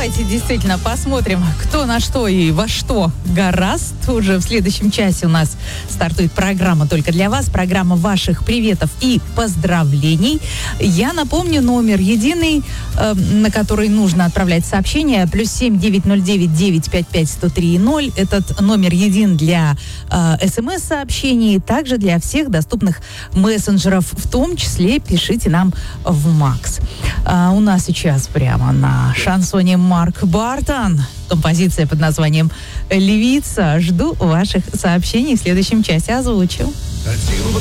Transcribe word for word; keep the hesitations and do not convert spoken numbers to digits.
давайте действительно посмотрим, кто на что и во что гораст. Уже в следующем часе у нас стартует программа только для вас, программа ваших приветов и поздравлений. Я напомню, номер единый, э, на который нужно отправлять сообщения, плюс семь девять ноль девять девять пять пять сто три ноль. Этот номер един для э, смс-сообщений, также для всех доступных мессенджеров, в том числе пишите нам в Макс. А у нас сейчас прямо на шансоне Марк Бартон. Композиция под названием «Львица». Жду ваших сообщений в следующем часе. Озвучу.